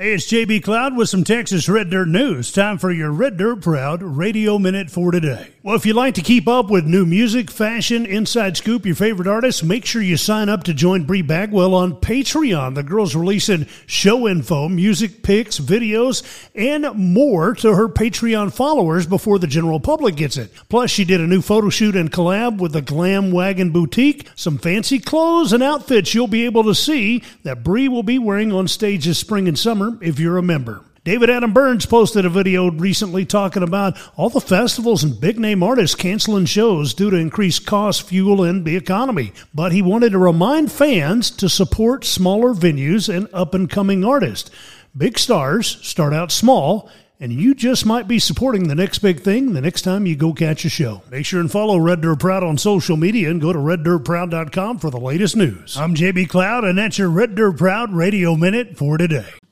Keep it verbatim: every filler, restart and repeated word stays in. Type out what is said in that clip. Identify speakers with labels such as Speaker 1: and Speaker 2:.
Speaker 1: Hey, it's J B Cloud with some Texas Red Dirt news. Time for your Red Dirt Proud Radio Minute for today. Well, if you'd like to keep up with new music, fashion, inside scoop, your favorite artists, make sure you sign up to join Bree Bagwell on Patreon. The girl's releasing show info, music pics, videos, and more to her Patreon followers before the general public gets it. Plus, she did a new photo shoot and collab with the Glam Wagon Boutique, some fancy clothes and outfits you'll be able to see that Bree will be wearing on stage this spring and summer if you're a member. David Adam Burns posted a video recently talking about all the festivals and big-name artists canceling shows due to increased costs, fuel, and the economy. But he wanted to remind fans to support smaller venues and up-and-coming artists. Big stars start out small, and you just might be supporting the next big thing the next time you go catch a show. Make sure and follow Red Dirt Proud on social media and go to red dirt proud dot com for the latest news. I'm J B Cloud, and that's your Red Dirt Proud Radio Minute for today.